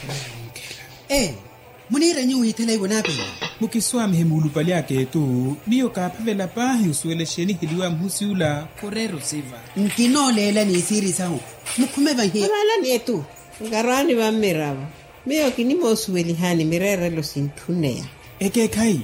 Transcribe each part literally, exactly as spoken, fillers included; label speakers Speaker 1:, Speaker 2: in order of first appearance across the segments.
Speaker 1: Eh, munira nyu hitele bonape.
Speaker 2: Mukiswa mhemulu pali yake tu, biyo ka pavela pahi usuele sheni hiliwa mhusiula korero siva.
Speaker 1: Nkinolela ni siri sahu. Mukhume banhi.
Speaker 3: Wala ni etu. Ngarani ba miraba. Miyo kinimo usueli hani mirere lo sintunea.
Speaker 2: Eke kai.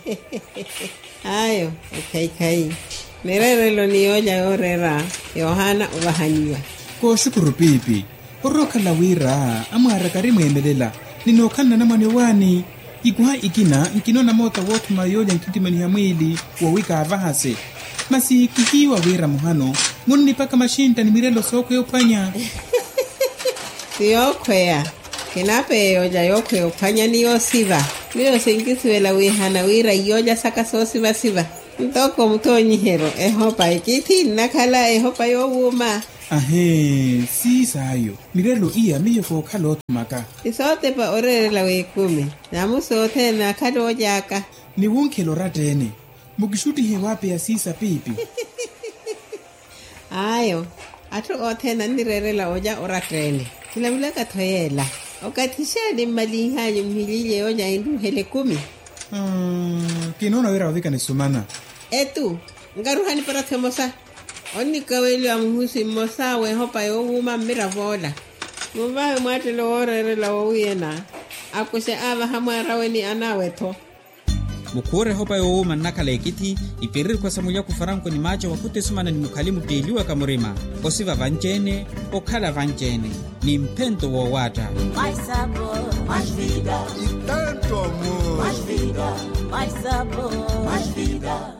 Speaker 3: Ayo, eke kai. Mirere lo ni oja orera. Yohana ubahaniwa.
Speaker 2: Ko shukuru pipi. Oroka la wira amara karimu emelela. Ninokana na mwane wani. Ikuha ikina nkinona mota wotu mayoja nkitimani ya mwili wawika avahase. Masi kihiwa wira muhano. Nguni nipaka mashinta ni mirelo soko yopanya.
Speaker 3: Siyokwea. Kinape yoja yokwe yopanya niyo siva. Niyo singisuela wihana wira yoja saka so siva siva. Ntoko mtonyi hero. Ehopa ikiti nakala ehopa yowuma.
Speaker 2: Ahe, si sayo. Mirelo iya miyo ko kalotu maka.
Speaker 3: Isote pa orere la wekumi. Namu sote na kado jaka.
Speaker 2: Ni wonkelo ratene. Mugishuti hewape ya sisa pipi.
Speaker 3: Ayo. Atu ote na nirere la oja oratene. Kila mula katoyela. Okatisha ni mali hanyu mhilile oja indu hele kumi.
Speaker 2: Hmm, kinona wira wadhika ni sumana.
Speaker 3: Etu. Ngaruhani para temosa. Oni kaweli wa mhusi mosa we hopa yo wuma mira vola. Mumbahe mwate lo orere la wuyena. Akuse ava hamara weni anaweto.
Speaker 4: Mukure hopa yo wuma nakala ekiti. Ipiriri kwa samulia kufaranko ni macho wakute sumana ni mukalimu teliwa kamurima. Osiva vanjene, okala vanjene. Ni mpento wa wata.
Speaker 5: Mais sabor, mais vida.
Speaker 6: E tanto amor.
Speaker 5: Mais vida, mais sabor, mais vida.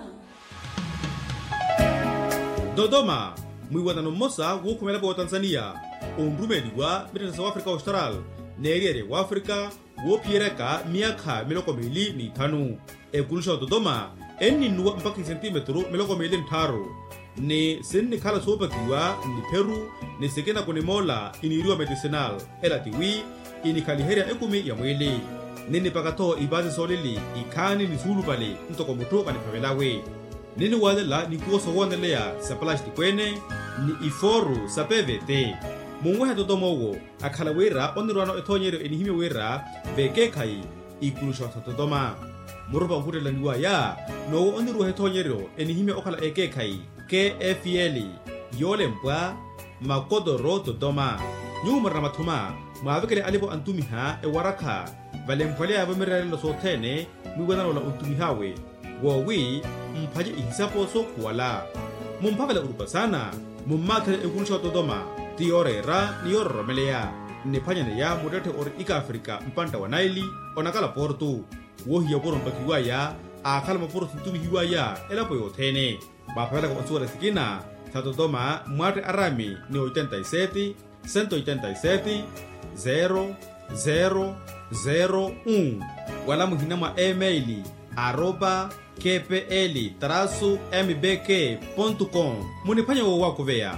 Speaker 7: Dodoma, mwiwatano mosa wukumela wa Tanzania. Undumedi wa Bitasa wa Afrika Austral. Neriere wa Afrika wopiereka miaka miloko mili ni tanu. Ekulusha Dodoma eni nuwa mpaki centimetro miloko mili ntaro. Ni sinni kala sopa kiwa ni Peru ni sekena kune mola iniriwa medicinal. Ela tiwi inikaliheria ekumi ya mwili. Nini pakato ibazi solili ikani ni sulu pali ntoko mutoka ni pavelawe. Nini wadela ni kuoso wanelea sa plastic kwene ni iforu sa P V T. Mungweha Dodomogo akala wera onirwano etonyero enihime wera veke kai ikulusha Dodoma. Murupa hurela niwa ya no onirwa etonyero enihime okala eke kai K F L yole mpwa makodoro Dodoma. Nyumara matuma maavekele alipo antumiha e waraka vale mpwale ya vamirele lo sotene mwiwadano la untumihawe wowi mpaje ihisapo so kuwala. Mumpavela urupa sana mumatele ekulusha Dodoma tiorera ni yorromelea nipanyane ya mudete ori ika Afrika mpanta wa Naili onakala portu wohi ya poro mpakiwa ya akala maporo tuntumi hiwa ya elapo yotene mapavela kwa nsura sikina sa Dodoma mwate arami ni ochenta y siete, ciento ochenta y siete, cero cero cero uno wala muhina mwa emaili arroba kpl traço mbk ponto com munipanya wo wako vea.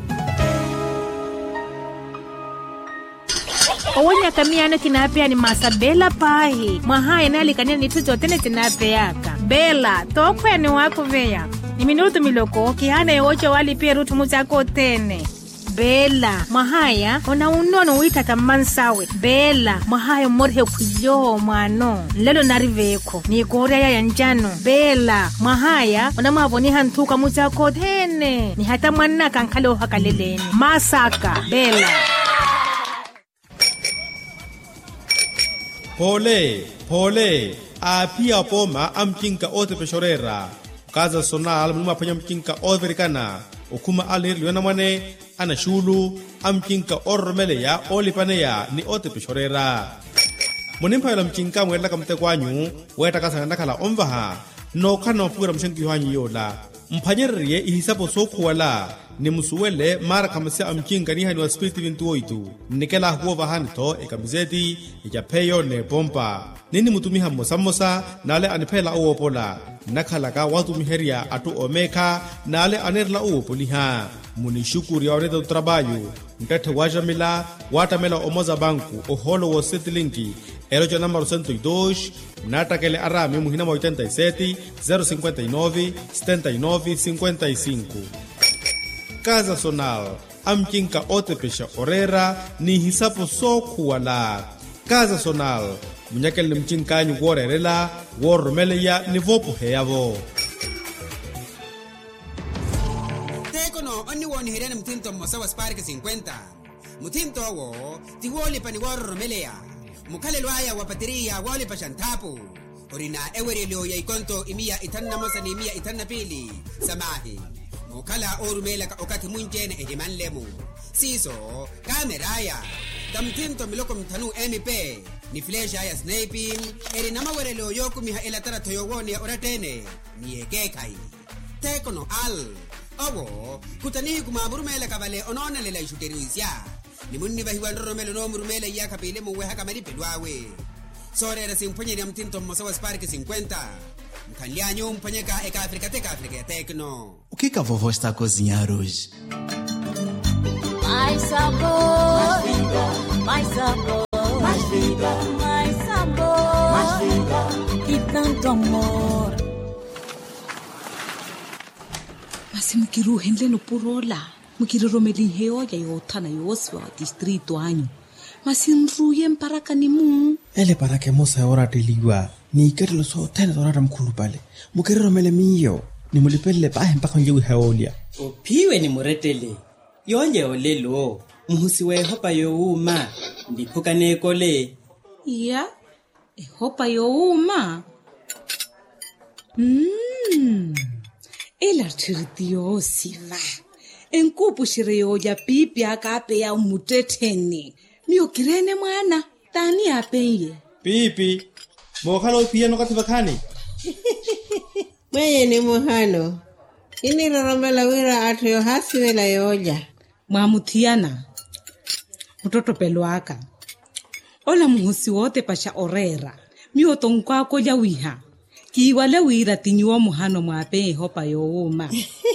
Speaker 8: Owonya kamiana kinapea ni masa bela pahi. Mahaya nali kanina ni tuzo tene tinapeaka. Bela, tokwe ni wako vea. Ni minuto miloko, kihana yocho wali pia rutu muzako tene. Bela, mahaya, ona unono wita tamansawe. Bela, mahaya morhe kuyo mwano. Lelo nariveko, ni korea ya njano. Bela, mahaya, ona maboni hantuka muzako tene. Ni hata mwana kankalo hakaleleni. Masaka, Bela.
Speaker 7: Pole, pole, apia poma amkinka ote peshorera. Kaza sonal mluma panya mkinka overikana. Ukuma alir liwana mwane, ana shulu, amkinka ormele ya olipane ya ni ote peshorera. Munimpa yala mkinka mwela kamte kwanyu, weta kasa nakala omvaha, no kano pura mshenki yuhanyi yola. Mpanyeriye ihisapo soku wala, ni musuwele mara kamase amkinka ni hani wa spiriti vintuo itu. Nikela huo vahanito ekamizeti, ijapeyo ne pompa. Nini mutumiha mosa mosa, nale anipela uo pola. Nakalaka watu miheria atu omeka, nale anerla uo poliha. Munishukuri ya oreda utrabayu. Mtete wajamila, watamela omoza banku, oholo wo setilinki. Erojo numero cento y dos, natakele arami muhinama ochenta y siete, cero cincuenta y nueve, setenta y nueve, cincuenta y cinco. Casa Sonal, amkinka ote pesha orera, ni hisapo so kuwala. Casa Sonal, munyakel ni mchinkanyi worerela, woromeleya ni vopo heyavo.
Speaker 1: Tekono, oni woni hirene mtinto mosawa spark cincuenta. Mutinto wo, ti woli pani woromeleya. Mukale lwaya wapatiria woli pa shantapu. Orina ewerelo ya ikonto imia itanna mosa ni imia itanna pili. Samahi. Mukala orumela ka okati munjene ehiman lemu. Siso, kameraya. Tamtinto miloko mtanu M P. Ni flesha ya sniping. Eri nama werelo yoku miha elatara toyowoni ya oratene. Ni ekekai. Tekono al. Awo, kutanihi kumaburumela kabale onona lela ishuteruisya. Ni munni bahiwa nromelo no murumela ya kapile muwe haka maripelwawe. Sore era simponye ya mtinto mosawa spark cincuenta. Mkanlianyo mpanyeka eka Afrika teka Afrika Tecno.
Speaker 9: O que que a vovó está a cozinhar hoje?
Speaker 5: Mais sabor, mais vida, mais sabor, mais vida, mais sabor, mais vida e tanto amor.
Speaker 10: Masi mkiruhe nleno purola, mkiroromeli heoja yotana yoswa distrito anyo. Masi nruye mparaka ni mu.
Speaker 2: Ele para que mosa ora teliwa. Ni ikere lo so tena ora mkulu pale. Mukiroromele miyo. Ni mulipele pa mpaka njewe heolia.
Speaker 11: Upiwe ni muretele. Yonye olelo. Muhusiwe hopa yo uma. Ndipuka nekole.
Speaker 10: Ya. E hopa yo uma. Mmm. Ela tirtio siva. Enkupu shireyo ya pipi akape ya umuteteni. Miyo kirene mwana. Tani apenye.
Speaker 7: Pipi. Mokalo pia no katibakani.
Speaker 3: Mwenye ni muhano. Ini roromela wira atu yo hasi wela yoja.
Speaker 10: Mwamutiana. Mtoto peluaka. Ola muhusi wote pasha orera. Miyo tongkwa koja wiha. Kiwale wira tinyuwa muhano mwape hopa yo uma.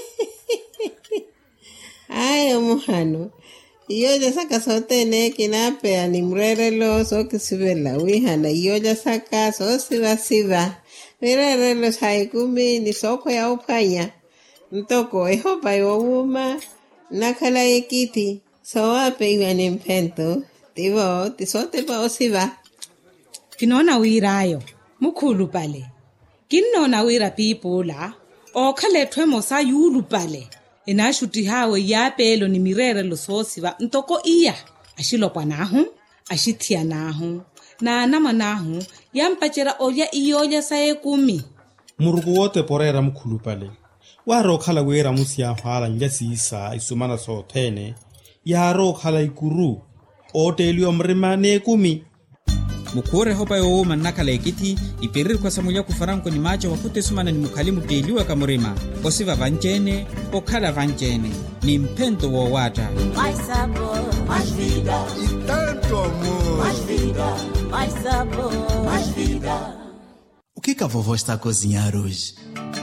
Speaker 3: Ayo muhano. Iyoja saka sote ne kinape animrerelo so kisibela wiha na iyoja saka so siva siva. Mirerelo saikumi ni soko ya upanya. Ntoko ehopa yo uma. Nakala ekiti. So wape iwa ni mpento. Tivo tisote pa osiva.
Speaker 10: Kinona wira ayo. Mukulu pale. Kinona wira pipola. O kale twemo sa yulu pale. Inashuti hawe yapelo ni mirere lo sosiva ntoko iya ashilopwa nahu ashitia nahu na nama nahu yampachera oya iyoja sae kumi
Speaker 7: Murugu wote porera mkulu pale. Waro khala wera musia hala njasi isa isumana sotene. Yaro khala ikuru. Ote ilio mrimane kumi.
Speaker 4: Mukure hopa yo uma nakala ekiti iperir kwa samulia kufaranko ni macha wakute sumana ni mukalimu teliwa kamurima. Osiva vanchene, okala vanchene. Ni mpento wa wata.
Speaker 5: Mais sabor, mais vida
Speaker 6: e tanto amor.
Speaker 5: Mais vida, mais sabor, mais vida.
Speaker 9: O que que a vovó está a cozinhar hoje?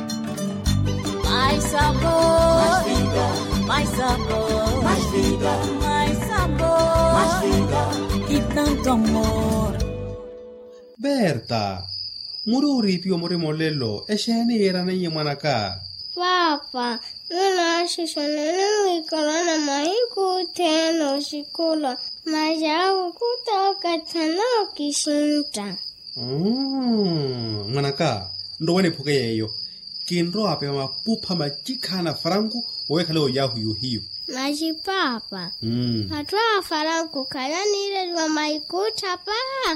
Speaker 5: Mais sabor, mais vida, mais sabor, mais vida, mais sabor, mais vida e tanto amor.
Speaker 7: Berta. Muru ripio more molelo. Eshene era na yemanaka.
Speaker 12: Papa, nuna shishonenu ikorana maiku teno shikula. Majawu kutoka tano kishinta.
Speaker 7: Mm, manaka. Ndo wene poke yeyo. Kinro ape mapupa majikana farangu weka leo yahu yu hiyo.
Speaker 12: Maji papa.
Speaker 7: Mm.
Speaker 12: Hatua farangu kaya nile wa maikuta pa.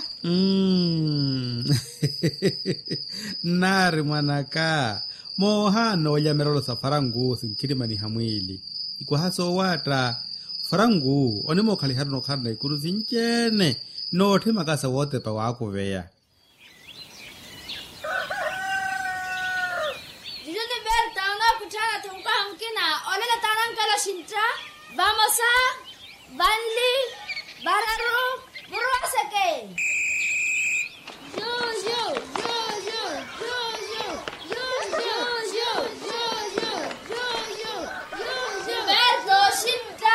Speaker 2: Mm. Nari manaka. Mohano ya merolo sa farangu sinkirima ni hamwili. Ikuwa haso wata. Farangu onimo kali harno karna ikuru zinchene. No te makasa wote pa wako veya.
Speaker 13: Vamos a Banli Bararo Burrasake. Yo yo yo yo yo yo yo yo yo yo yo yo yo yo Berto Shinta.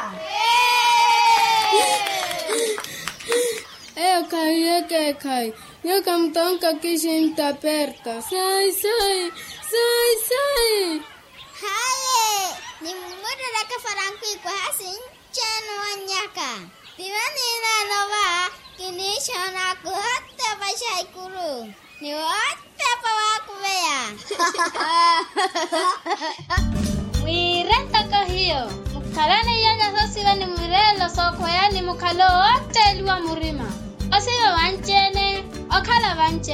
Speaker 14: Eh kai eh kai. Yo kamtonka kishinta perta. Sai sai sai sai.
Speaker 12: Hai, ni muda la ka faranku ko hasin chano anyaka. Tirani na nova, kini shana kuhatta bashai kuru. Ni watta pa wakubea.
Speaker 13: Wirenta kahio. Mukalani yanya sosiwa ni murelo soko yani mukalo wote liwa murima. Osiwa wanchene, okala wanchene.